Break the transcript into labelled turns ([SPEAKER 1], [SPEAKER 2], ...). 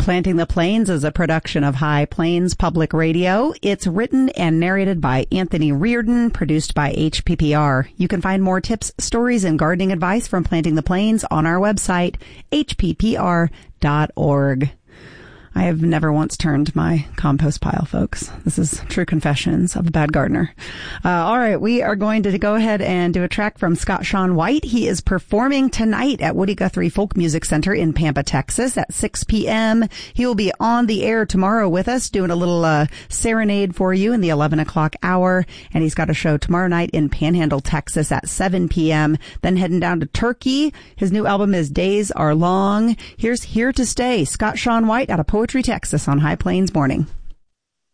[SPEAKER 1] Planting the Plains is a production of High Plains Public Radio. It's written and narrated by Anthony Reardon, produced by HPPR. You can find more tips, stories, and gardening advice from Planting the Plains on our website, hppr.org. I have never once turned my compost pile, folks. This is true confessions of a bad gardener. All right, we are going to go ahead and do a track from Scott Shawn White. He is performing tonight at Woody Guthrie Folk Music Center in Pampa, Texas at 6 p.m. He will be on the air tomorrow with us doing a little serenade for you in the 11 o'clock hour. And he's got a show tomorrow night in Panhandle, Texas at 7 p.m. Then heading down to Turkey. His new album is Days Are Long. Here's Here to Stay, Scott Shawn White out of Poetry, Texas on High Plains Morning.